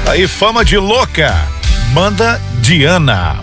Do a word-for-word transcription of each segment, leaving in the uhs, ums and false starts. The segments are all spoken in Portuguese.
Aí, fama de louca, manda Diana.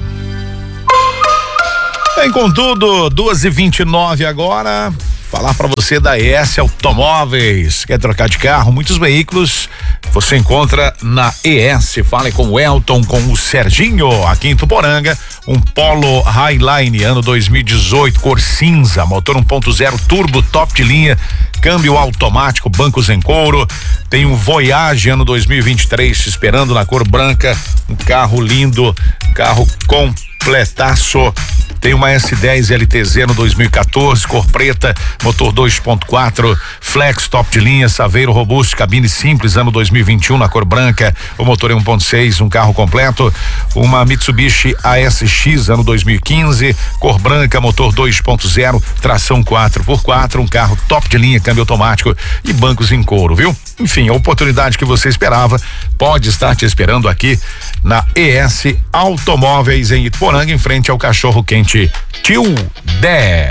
Bem, contudo, duas e vinte e nove agora. Falar para você da E S Automóveis. Quer trocar de carro? Muitos veículos você encontra na E S. Fale com o Elton, com o Serginho, aqui em Tuporanga. Um Polo Highline, ano dois mil e dezoito, cor cinza, motor um ponto zero turbo, top de linha, câmbio automático, bancos em couro. Tem um Voyage, ano dois mil e vinte e três, te esperando na cor branca. Um carro lindo, carro completaço. Tem uma S dez L T Z no dois mil e quatorze, cor preta, motor dois ponto quatro, flex, top de linha, saveiro robusto, cabine simples, ano dois mil e vinte e um, na cor branca. O motor é um ponto seis, um carro completo. Uma Mitsubishi A S X, ano dois mil e quinze, cor branca, motor dois ponto zero, tração quatro por quatro, um carro top de linha, câmbio automático e bancos em couro, viu? Enfim, a oportunidade que você esperava pode estar te esperando aqui na E S Automóveis, em Ituporanga, em frente ao Cachorro Quente Tio Dé.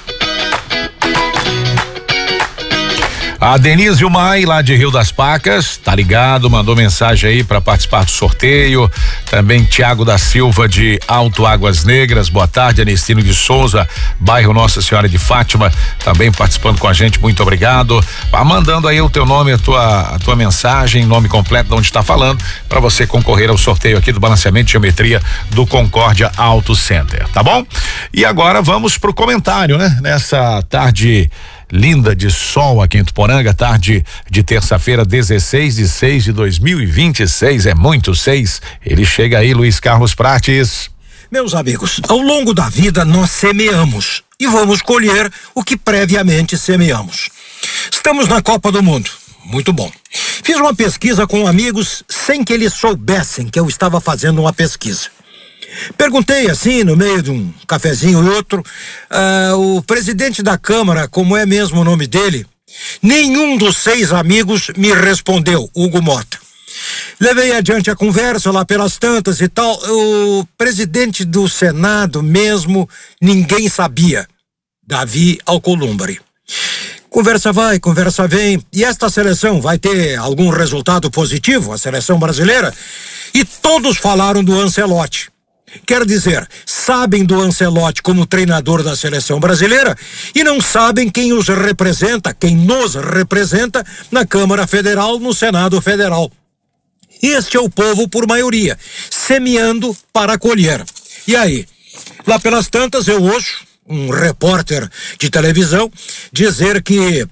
A Denise Umay, lá de Rio das Pacas, tá ligado, mandou mensagem aí para participar do sorteio. Também Tiago da Silva, de Alto Águas Negras, boa tarde. Anestino de Souza, bairro Nossa Senhora de Fátima, também participando com a gente, muito obrigado. Vá mandando aí o teu nome, a tua, a tua mensagem, nome completo de onde está falando, para você concorrer ao sorteio aqui do balanceamento de geometria do Concórdia Auto Center, tá bom? E agora vamos pro comentário, né? Nessa tarde linda de sol aqui em Tuporanga, tarde de terça-feira, dezesseis de seis de dois mil e vinte e seis, é muito seis. Ele chega aí, Luiz Carlos Prates. Meus amigos, ao longo da vida nós semeamos e vamos colher o que previamente semeamos. Estamos na Copa do Mundo, muito bom. Fiz uma pesquisa com amigos sem que eles soubessem que eu estava fazendo uma pesquisa. Perguntei assim, no meio de um cafezinho e outro, uh, o presidente da Câmara, como é mesmo o nome dele, nenhum dos seis amigos me respondeu, Hugo Mota. Levei adiante a conversa lá pelas tantas e tal, o presidente do Senado mesmo, ninguém sabia, Davi Alcolumbre. Conversa vai, conversa vem, e esta seleção vai ter algum resultado positivo, a seleção brasileira? E todos falaram do Ancelotti. Quer dizer, sabem do Ancelotti como treinador da seleção brasileira e não sabem quem os representa, quem nos representa na Câmara Federal, no Senado Federal. Este é o povo por maioria, semeando para colher. E aí, lá pelas tantas eu ouço um repórter de televisão dizer que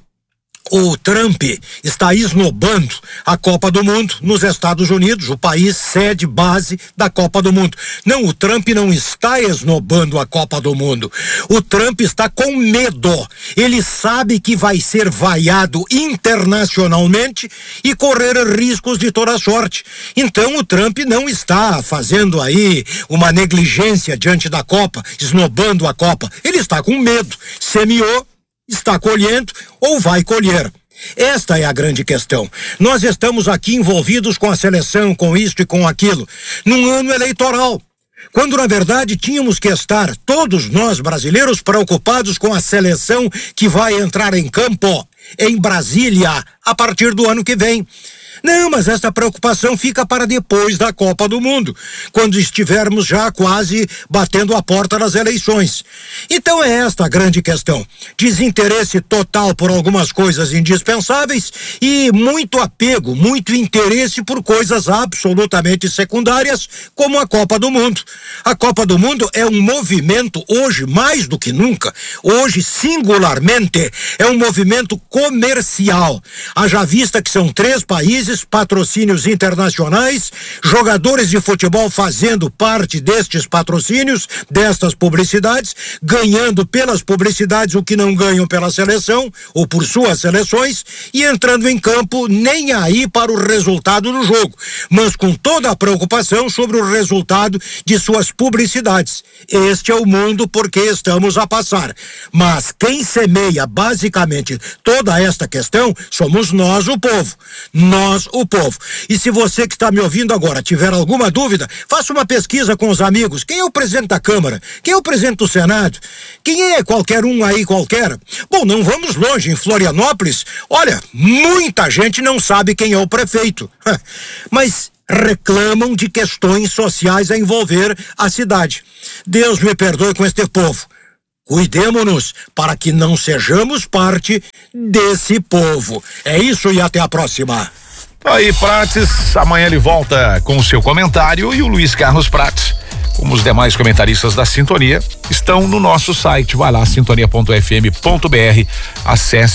o Trump está esnobando a Copa do Mundo nos Estados Unidos, o país sede base da Copa do Mundo. Não, o Trump não está esnobando a Copa do Mundo. O Trump está com medo. Ele sabe que vai ser vaiado internacionalmente e correr riscos de toda sorte. Então o Trump não está fazendo aí uma negligência diante da Copa, esnobando a Copa. Ele está com medo. Semeou, está colhendo ou vai colher. Esta é a grande questão. Nós estamos aqui envolvidos com a seleção, com isto e com aquilo, num ano eleitoral, quando na verdade tínhamos que estar, todos nós brasileiros, preocupados com a seleção que vai entrar em campo em Brasília a partir do ano que vem. Não, mas esta preocupação fica para depois da Copa do Mundo, quando estivermos já quase batendo a porta das eleições. Então é esta a grande questão. Desinteresse total por algumas coisas indispensáveis e muito apego, muito interesse por coisas absolutamente secundárias, como a Copa do Mundo. A Copa do Mundo é um movimento hoje, mais do que nunca, hoje singularmente, é um movimento comercial. Haja vista que são três países, patrocínios internacionais, jogadores de futebol fazendo parte destes patrocínios, destas publicidades, ganhando pelas publicidades o que não ganham pela seleção ou por suas seleções e entrando em campo nem aí para o resultado do jogo, mas com toda a preocupação sobre o resultado de suas publicidades. Este é o mundo por que estamos a passar. Mas quem semeia basicamente toda esta questão somos nós, o povo. Nós, o povo. E se você que está me ouvindo agora tiver alguma dúvida, faça uma pesquisa com os amigos. Quem é o presidente da Câmara? Quem é o presidente do Senado? Quem é qualquer um aí, qualquer? Bom, não vamos longe, em Florianópolis, olha, muita gente não sabe quem é o prefeito. Mas reclamam de questões sociais a envolver a cidade. Deus me perdoe com este povo. Cuidemo-nos para que não sejamos parte desse povo. É isso e até a próxima. Aí, Prates, amanhã ele volta com o seu comentário e o Luiz Carlos Prates, como os demais comentaristas da Sintonia, estão no nosso site. Vai lá, sintonia ponto f m ponto b r, acesse